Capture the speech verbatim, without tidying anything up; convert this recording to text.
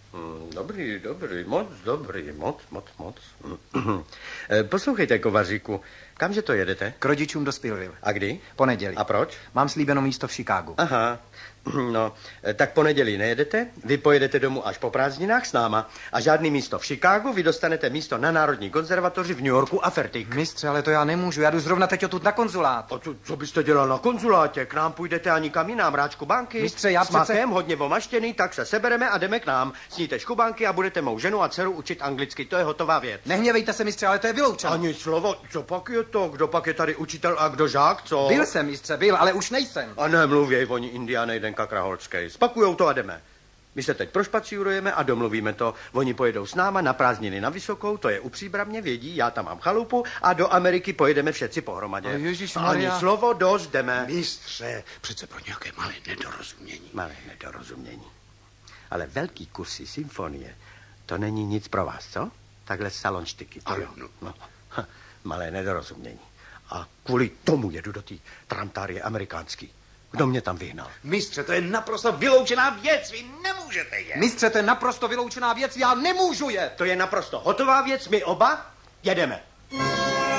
Hmm, dobrý, dobrý, moc dobrý, moc, moc, moc. Poslouchejte, Kovaříku, kamže to jedete? K rodičům do Spillville. A kdy? Ponedělí. A proč? Mám slíbeno místo v Chicagu. Aha, no, tak ponedělí nejedete, vy pojedete domů až po prázdninách s náma a žádný místo v Chicagu, vy dostanete místo na Národní konzervatoři v New Yorku a fertik. Mistře, ale to já nemůžu, já jdu zrovna teď odtud na konzulát. A co, co byste dělal na konzulátě? K nám půjdete a nikam jinam, Mráčku banky? Mistře, já s přece... makem, hodně omaštěný, tak se sebereme a jdeme k nám. Sníte škubanky a budete mou ženu a dceru učit anglicky, to je hotová věc. Nehněvejte se, mistře, ale to je vyloučeno. Ani slovo, co pak je to? Kdo pak je tady učitel a kdo žák, co? Byl jsem, mistře, byl, ale už nejsem. A nemluvěj, oni Indiány, jeden kakraholský. Spakujou to a jdeme. My se teď prošpacírujeme a domluvíme to. Oni pojedou s náma na prázdniny na Vysokou, to je u Příbramě, vědí, já tam mám chalupu a do Ameriky pojedeme všetci pohromadě. Ježišmarja. Ani slovo, dost, jdeme. Mistře, přece pro nějaké malé nedorozumění. Malé nedorozumění. Ale velký kusy symfonie, to není nic pro vás, co? Takhle salonštiky, to Ano, jo. no. No. Ha, malé nedorozumění. A kvůli tomu jedu do té tramtárie amerikánský. Kdo mě tam vyhnal? Mistře, to je naprosto vyloučená věc, vy nemůžete jet. Mistře, to je naprosto vyloučená věc, já nemůžu jet. To je naprosto hotová věc, my oba jedeme.